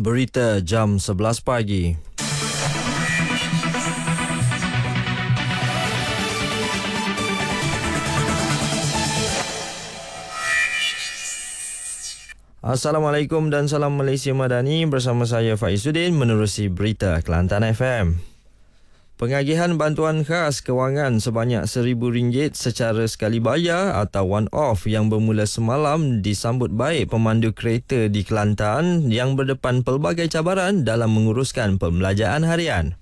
Berita jam 11 pagi. Assalamualaikum dan salam Malaysia Madani, bersama saya Faizuddin menerusi berita Kelantan FM. Pengagihan bantuan khas kewangan sebanyak RM1,000 secara sekali bayar atau one-off yang bermula semalam disambut baik pemandu kereta di Kelantan yang berdepan pelbagai cabaran dalam menguruskan pembelajaan harian.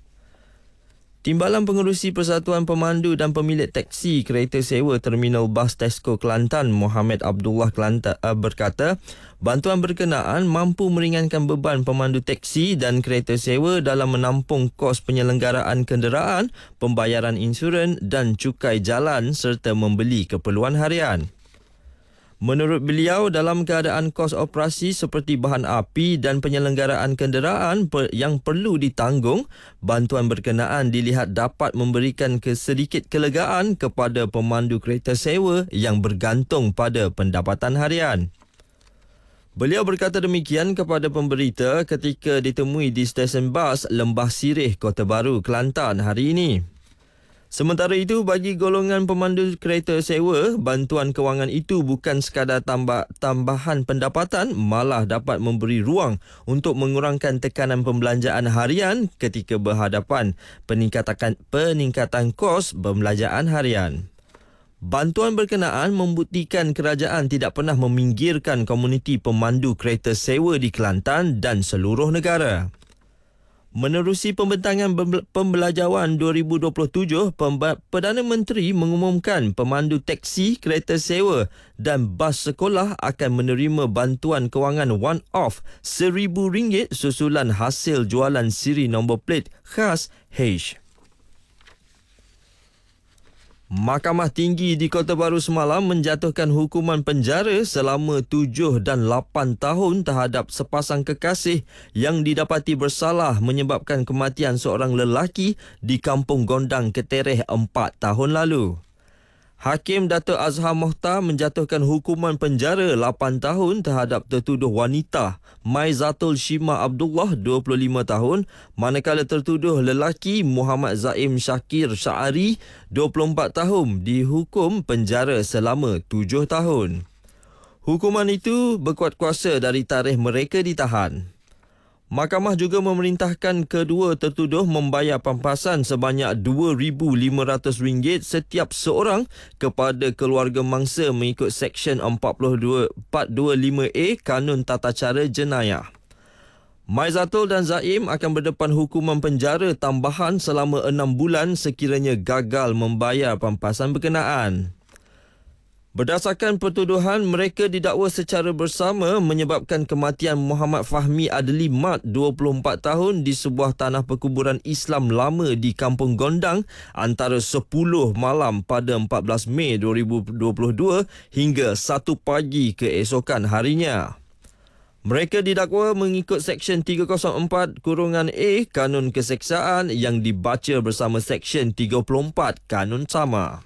Timbalan Pengerusi Persatuan Pemandu dan Pemilik Teksi Kereta Sewa Terminal Bas Tesco Kelantan, Mohamed Abdullah Kelantan, berkata bantuan berkenaan mampu meringankan beban pemandu teksi dan kereta sewa dalam menampung kos penyelenggaraan kenderaan, pembayaran insurans dan cukai jalan serta membeli keperluan harian. Menurut beliau, dalam keadaan kos operasi seperti bahan api dan penyelenggaraan kenderaan yang perlu ditanggung, bantuan berkenaan dilihat dapat memberikan sedikit kelegaan kepada pemandu kereta sewa yang bergantung pada pendapatan harian. Beliau berkata demikian kepada pemberita ketika ditemui di stesen bas Lembah Sirih, Kota Baru, Kelantan hari ini. Sementara itu, bagi golongan pemandu kereta sewa, bantuan kewangan itu bukan sekadar tambahan pendapatan, malah dapat memberi ruang untuk mengurangkan tekanan pembelanjaan harian ketika berhadapan peningkatan kos pembelanjaan harian. Bantuan berkenaan membuktikan kerajaan tidak pernah meminggirkan komuniti pemandu kereta sewa di Kelantan dan seluruh negara. Menerusi pembentangan pembelajaran 2027, Perdana Menteri mengumumkan pemandu teksi, kereta sewa dan bas sekolah akan menerima bantuan kewangan one-off RM1,000 susulan hasil jualan siri nombor plet khas H. Mahkamah Tinggi di Kota Baru semalam menjatuhkan hukuman penjara selama 7 dan 8 tahun terhadap sepasang kekasih yang didapati bersalah menyebabkan kematian seorang lelaki di Kampung Gondang, Ketereh 4 tahun lalu. Hakim Dato' Azhar Mohtar menjatuhkan hukuman penjara 8 tahun terhadap tertuduh wanita Maizatul Shima Abdullah 25 tahun, manakala tertuduh lelaki Muhammad Zaim Shakir Syari 24 tahun dihukum penjara selama 7 tahun. Hukuman itu berkuat kuasa dari tarikh mereka ditahan. Mahkamah juga memerintahkan kedua tertuduh membayar pampasan sebanyak RM2,500 setiap seorang kepada keluarga mangsa mengikut Seksyen 425A Kanun Tata Cara Jenayah. Maizatul dan Zaim akan berdepan hukuman penjara tambahan selama 6 bulan sekiranya gagal membayar pampasan berkenaan. Berdasarkan pertuduhan, mereka didakwa secara bersama menyebabkan kematian Muhammad Fahmi Adli Mat 24 tahun di sebuah tanah perkuburan Islam lama di Kampung Gondang antara 10 malam pada 14 Mei 2022 hingga 1 pagi keesokan harinya. Mereka didakwa mengikut Seksyen 304(A) Kanun Keseksaan yang dibaca bersama Seksyen 34 Kanun Sama.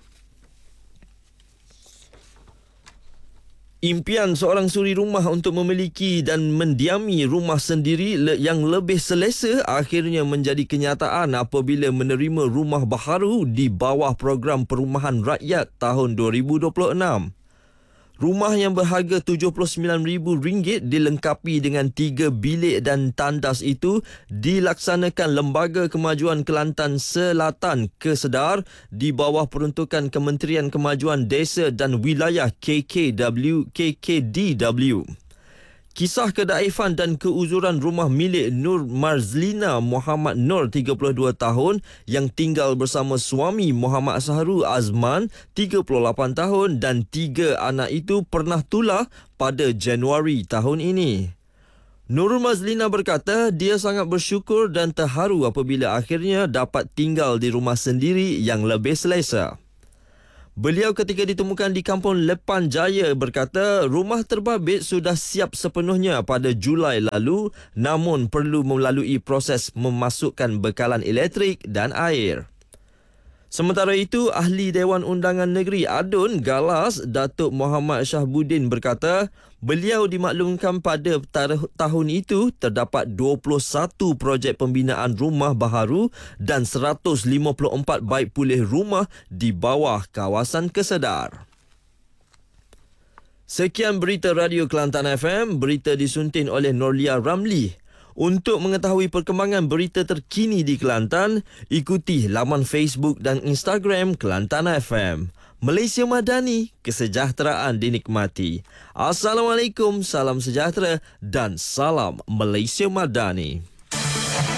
Impian seorang suri rumah untuk memiliki dan mendiami rumah sendiri yang lebih selesa akhirnya menjadi kenyataan apabila menerima rumah baharu di bawah program Perumahan Rakyat tahun 2026. Rumah yang berharga RM79,000 dilengkapi dengan 3 bilik dan tandas itu dilaksanakan Lembaga Kemajuan Kelantan Selatan Kesedar di bawah peruntukan Kementerian Kemajuan Desa dan Wilayah KKDW. Kisah kedaifan dan keuzuran rumah milik Nur Marzlina Muhammad Nur 32 tahun yang tinggal bersama suami Muhammad Sahrul Azman 38 tahun dan 3 anak itu pernah tular pada Januari tahun ini. Nurul Mazlina berkata dia sangat bersyukur dan terharu apabila akhirnya dapat tinggal di rumah sendiri yang lebih selesa. Beliau ketika ditemukan di Kampung Lepan Jaya berkata rumah terbabit sudah siap sepenuhnya pada Julai lalu, namun perlu melalui proses memasukkan bekalan elektrik dan air. Sementara itu, Ahli Dewan Undangan Negeri Adun Galas, Datuk Muhammad Syahbuddin berkata, Beliau dimaklumkan pada tahun itu terdapat 21 projek pembinaan rumah baharu dan 154 baik pulih rumah di bawah kawasan kesedar. Sekian berita Radio Kelantan FM, berita disuntin oleh Norlia Ramli. Untuk mengetahui perkembangan berita terkini di Kelantan, ikuti laman Facebook dan Instagram Kelantan FM. Malaysia Madani, kesejahteraan dinikmati. Assalamualaikum, salam sejahtera dan salam Malaysia Madani.